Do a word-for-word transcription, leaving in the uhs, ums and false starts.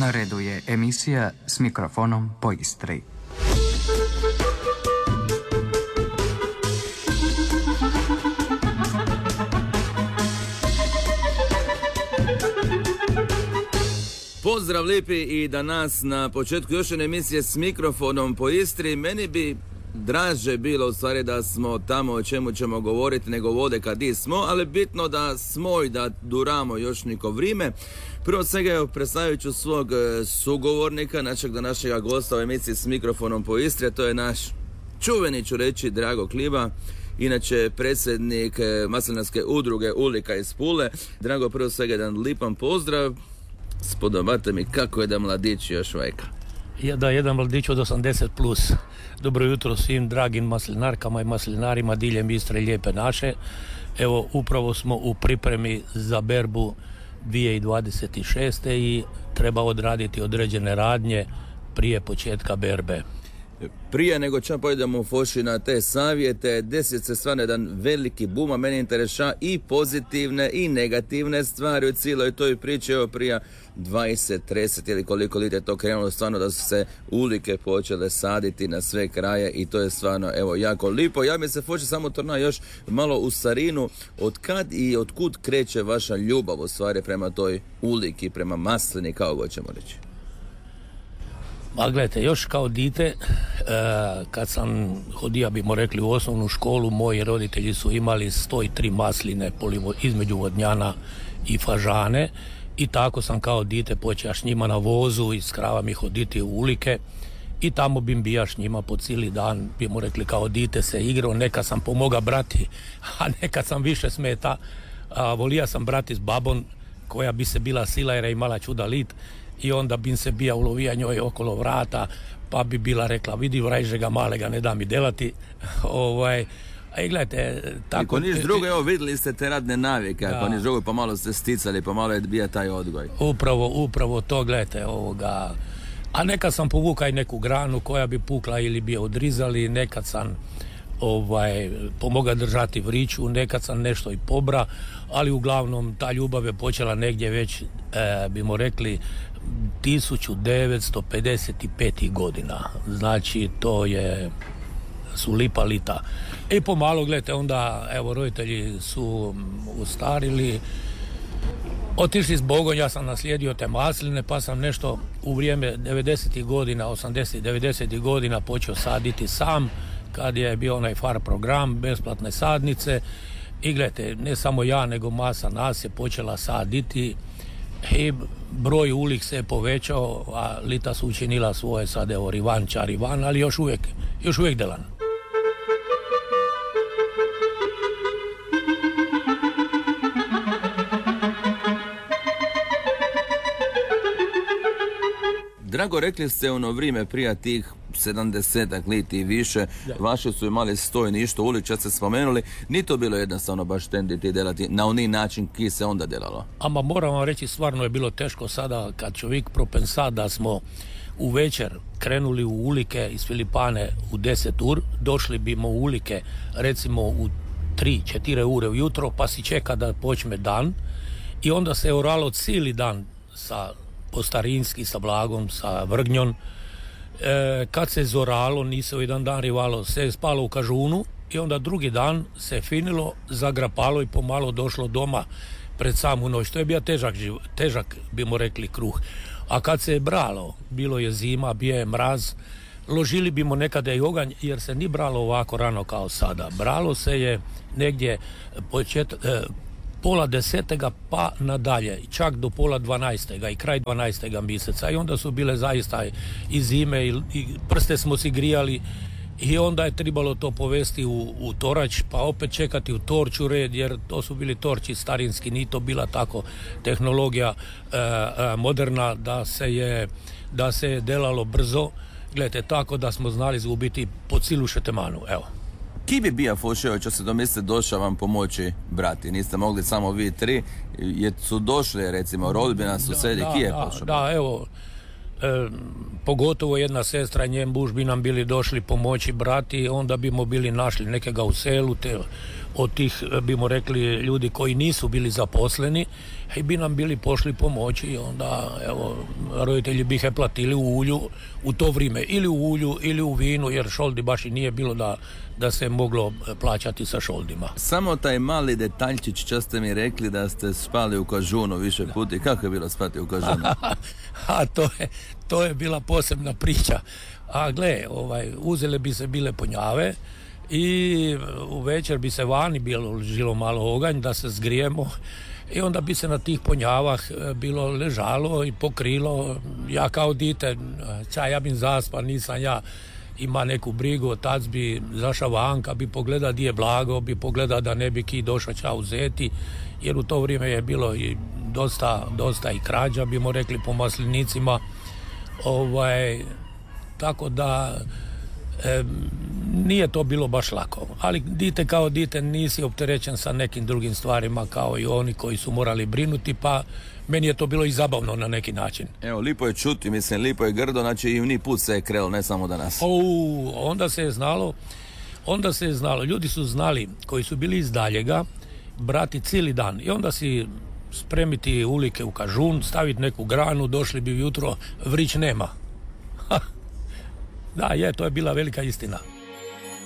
Na redu je emisija S mikrofonom po Istri. Pozdrav lijepi i danas na početku još jedne emisije S mikrofonom po Istri. Meni bi draže bilo u stvari da smo tamo o čemu ćemo govoriti nego vode kad i smo, ali bitno da smo i da duramo još neko vrijeme. Prvo svega predstavit ću svog sugovornika, našeg današnjega gosta u emisiji S mikrofonom po Istri, a to je naš čuveni, ću reći, Drago Kliba, inače predsjednik maslinarske udruge Ulika iz Pule. Drago, prvo svega jedan lipan pozdrav. Spodobate mi kako je da mladić još vajka. Ja, da, jedan mladić od osamdeset plus. Dobro jutro svim dragim maslinarkama i maslinarima diljem Istre lijepe naše. Evo, upravo smo u pripremi za berbu dvije tisuće dvadeset šeste i treba odraditi određene radnje prije početka berbe. Prije nego čak pojedemo u foši na te savjete, desi se stvarno jedan veliki bum, a meni interesira i pozitivne i negativne stvari u cijeloj toj priči. Evo prije dvadeset, trideset ili koliko li je to krenulo stvarno da su se ulike počele saditi na sve kraje i to je stvarno evo jako lipo. Ja mi se hoće samo torna još malo u starinu, od kad i od kud kreće vaša ljubav u stvari prema toj uliki, prema maslini, kao go ćemo reći? Ma gledajte, još kao dite, e, kad sam hodio, bimo rekli, u osnovnu školu, moji roditelji su imali sto tri masline polivo, između Vodnjana i Fažane i tako sam kao dite počeo s njima na vozu i s kravami hoditi u ulike i tamo bim bijaš njima po cijeli dan, bimo rekli, kao dite se igrao, neka sam pomoga brati, a neka sam više smeta, a, volija sam brati s babom koja bi se bila sila jer je imala čuda lit. I onda bi se bija ulovija njoj okolo vrata, pa bi bila rekla, vidi vrajžega malega, ne da mi delati. ovaj, a i gledajte, tako... Ako niš drugo, evo vidjeli ste te radne navike, ako niš drugo, pa malo ste sticali, pa malo je bija taj odgoj. Upravo, upravo to, gledajte, ovoga... A nekad sam povukao i neku granu koja bi pukla ili bi je odrizali, nekad sam ovaj, pomoga držati vriću, nekad sam nešto i pobra, ali uglavnom ta ljubav je počela negdje već, e, bimo rekli, tisuću devetsto pedeset pete. godina. Znači, to je su lipa lita. I pomalo, gledajte, onda, evo, roditelji su ustarili, otišli s Bogom, ja sam naslijedio te masline, pa sam nešto u vrijeme devedesetih godina, osamdesetih, devedesetih godina počeo saditi sam, kad je bio onaj far program, besplatne sadnice i gledajte, ne samo ja, nego masa nas je počela saditi i broj ulik se je povećao, a lita su učinila svoje, sad evo rivan, čarivan, ali još uvijek, još uvijek delan. Drago, rekli ste ono vrijeme prije tih sedamdesetak liti i više, da. Vaši su imali sto i ništa uliča, ste spomenuli, ni to bilo jednostavno baš tenditi delati na onaj način ki se onda delalo. Ama moram vam reći, stvarno je bilo teško sada kad čovjek propensa da smo u večer krenuli u ulike iz Filipane u deset ur, došli bimo u ulike recimo u tri četiri ure ujutro, pa si čeka da počne dan i onda se oralo cijeli dan sa po starinski, sa blagom, sa vrgnjon. E, kad se zoralo, ni se u jedan dan rivalo, se je spalo u kažunu i onda drugi dan se finilo, zagrapalo i pomalo došlo doma pred samu noć. To je bio težak, težak bimo rekli, kruh. A kad se je bralo, bilo je zima, bio je mraz, ložili bimo nekada i oganj, jer se ni bralo ovako rano kao sada. Bralo se je negdje počet, e, pola desetega pa nadalje, čak do pola dvanaestega i kraj dvanaestega mjeseca i onda su bile zaista i zime i, i prste smo si grijali i onda je trebalo to povesti u, u torač, pa opet čekati u torču red, jer to su bili torči starinski, ni to bila tako tehnologija e, e, moderna da se je da se je delalo brzo, gledajte, tako da smo znali izgubiti po cilu šetemanu, evo. Ki bi bija fošeo, če se domisli došao vam pomoći brati? Niste mogli samo vi tri, jer su došli recimo rodbina, susedi, da, ki je da, pošao? Da, evo, e, pogotovo jedna sestra, njen buž bi nam bili došli pomoći brati, onda bimo bili našli nekega u selu, te od tih, bimo rekli, ljudi koji nisu bili zaposleni i bi nam bili pošli pomoći i onda, evo, roditelji bi ih platili u ulju u to vrijeme, ili u ulju ili u vinu, jer šoldi baš i nije bilo da, da se moglo plaćati sa šoldima. Samo taj mali detaljčić, čo ste mi rekli da ste spali u kažunu više puta. Kako je bilo spati u kažunu? A to je, to je bila posebna priča. A gle, ovaj, uzele bi se bile ponjave i u večer bi se vani bilo žilo malo oganj da se zgrijemo i onda bi se na tih ponjavah bilo ležalo i pokrilo. Ja kao dite, ča ja bi zaspa, nisam ja ima neku brigu, otac bi zašao vanka, bi pogleda di je blago, bi pogleda da ne bi ki došao ča uzeti, jer u to vrijeme je bilo i dosta, dosta i krađa, bimo rekli, po maslinicima. Ovaj, tako da e, nije to bilo baš lako, ali dite kao dite nisi opterećen sa nekim drugim stvarima kao i oni koji su morali brinuti, pa meni je to bilo i zabavno na neki način. Evo, lipo je čuti, mislim, lipo je grdo, znači i ni put se je krelo, ne samo danas. O, onda se je znalo, onda se je znalo, ljudi su znali koji su bili iz daljega brati cijeli dan i onda si spremiti ulike u kažun, staviti neku granu, došli bi jutro, vrić nema. Da, je, to je bila velika istina.